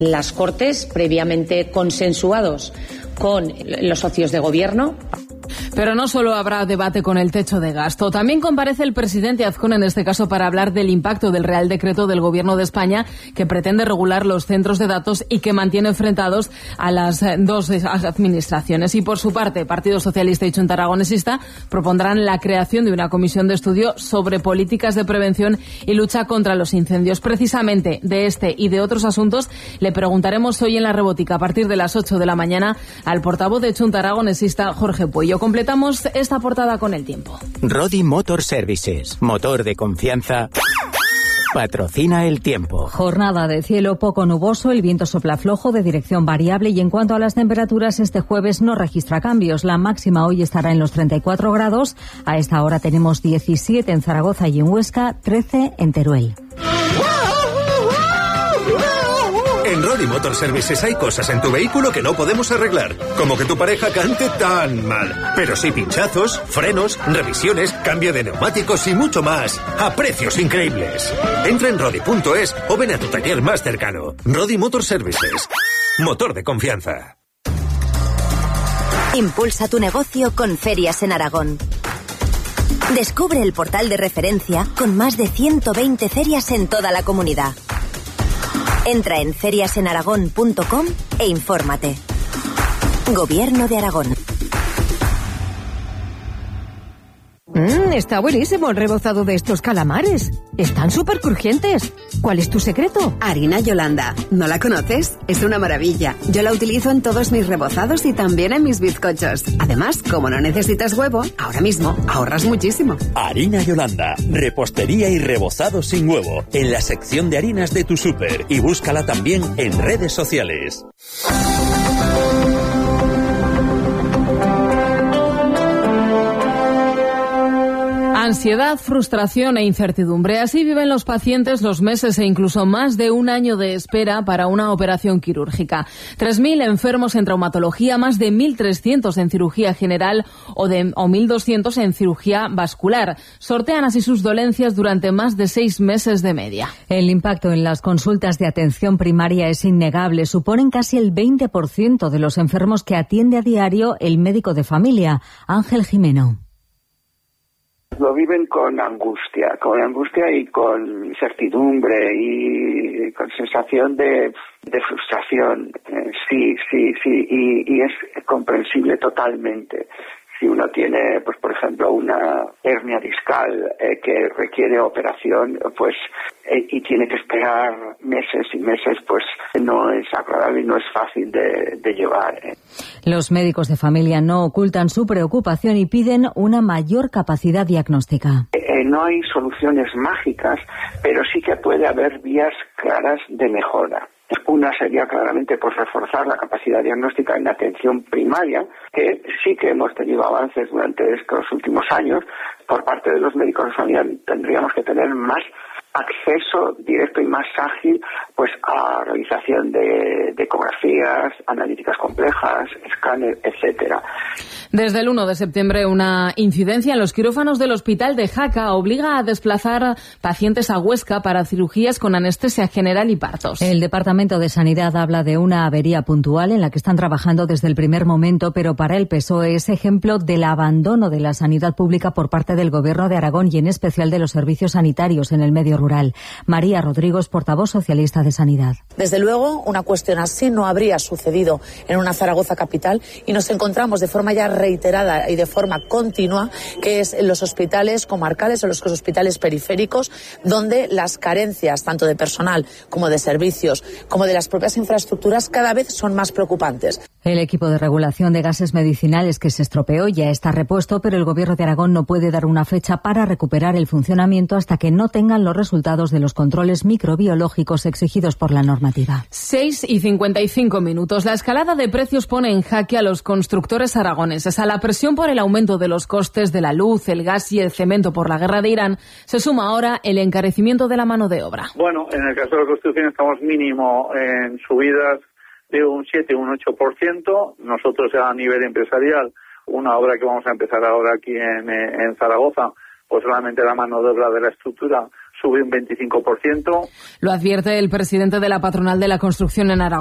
Las Cortes, previamente consensuados con los socios de gobierno. Pero no solo habrá debate con el techo de gasto, también comparece el presidente Azcón en este caso para hablar del impacto del Real Decreto del Gobierno de España que pretende regular los centros de datos y que mantiene enfrentados a las dos administraciones. Y por su parte, Partido Socialista y Junta Aragonesista propondrán la creación de una comisión de estudio sobre políticas de prevención y lucha contra los incendios. Precisamente de este y de otros asuntos le preguntaremos hoy en La Rebotica a partir de las 8 de la mañana al portavoz de Junta Aragonesista, Jorge Puello. Completamos esta portada con el tiempo. Rodi Motor Services, motor de confianza, patrocina el tiempo. Jornada de cielo poco nuboso, el viento sopla flojo de dirección variable y en cuanto a las temperaturas, este jueves no registra cambios. La máxima hoy estará en los 34 grados. A esta hora tenemos 17 en Zaragoza y en Huesca, 13 en Teruel. En Rodi Motor Services hay cosas en tu vehículo que no podemos arreglar, como que tu pareja cante tan mal. Pero sí pinchazos, frenos, revisiones, cambio de neumáticos y mucho más, a precios increíbles. Entra en Rodi.es o ven a tu taller más cercano. Rodi Motor Services, motor de confianza. Impulsa tu negocio con Ferias en Aragón. Descubre el portal de referencia con más de 120 ferias en toda la comunidad. Entra en feriasenaragón.com e infórmate. Gobierno de Aragón. Está buenísimo el rebozado de estos calamares. Están súper crujientes. ¿Cuál es tu secreto? Harina Yolanda. ¿No la conoces? Es una maravilla. Yo la utilizo en todos mis rebozados y también en mis bizcochos. Además, como no necesitas huevo, ahora mismo ahorras muchísimo. Harina Yolanda. Repostería y rebozado sin huevo. En la sección de harinas de tu súper. Y búscala también en redes sociales. Ansiedad, frustración e incertidumbre. Así viven los pacientes los meses e incluso más de un año de espera para una operación quirúrgica. 3.000 enfermos en traumatología, más de 1.300 en cirugía general o 1.200 en cirugía vascular. Sortean así sus dolencias durante más de 6 meses de media. El impacto en las consultas de atención primaria es innegable. Suponen casi el 20% de los enfermos que atiende a diario el médico de familia. Ángel Jimeno. Lo viven con angustia y con incertidumbre y con sensación de frustración. Sí, y es comprensible totalmente. Si uno tiene, pues por ejemplo, una hernia discal que requiere operación, pues y tiene que esperar meses y meses, pues no es agradable y no es fácil de llevar. Los médicos de familia no ocultan su preocupación y piden una mayor capacidad diagnóstica. No hay soluciones mágicas, pero sí que puede haber vías claras de mejora. Una sería claramente pues reforzar la capacidad diagnóstica en la atención primaria, que sí que hemos tenido avances durante estos últimos años. Por parte de los médicos de familia tendríamos que tener más acceso directo y más ágil pues a realización de ecografías, analíticas complejas, escáner, etcétera. Desde el 1 de septiembre, una incidencia en los quirófanos del hospital de Jaca obliga a desplazar pacientes a Huesca para cirugías con anestesia general y partos. El Departamento de Sanidad habla de una avería puntual en la que están trabajando desde el primer momento, pero para el PSOE es ejemplo del abandono de la sanidad pública por parte del Gobierno de Aragón y en especial de los servicios sanitarios en el medio rural. María Rodríguez, portavoz socialista de Sanidad. Desde luego, una cuestión así no habría sucedido en una Zaragoza capital y nos encontramos de forma ya reiterada y de forma continua que es en los hospitales comarcales o los hospitales periféricos donde las carencias tanto de personal como de servicios como de las propias infraestructuras cada vez son más preocupantes. El equipo de regulación de gases medicinales que se estropeó ya está repuesto, pero el Gobierno de Aragón no puede dar una fecha para recuperar el funcionamiento hasta que no tengan los resultados de los controles microbiológicos exigidos por la normativa. 6:55. La escalada de precios pone en jaque a los constructores aragoneses. A la presión por el aumento de los costes de la luz, el gas y el cemento por la guerra de Irán, se suma ahora el encarecimiento de la mano de obra. Bueno, en el caso de la construcción estamos mínimo en subidas de un 7, un 8%. Nosotros a nivel empresarial, una obra que vamos a empezar ahora aquí en Zaragoza, pues solamente la mano de obra de la estructura sube un 25%. Lo advierte el presidente de la patronal de la construcción en Aragón.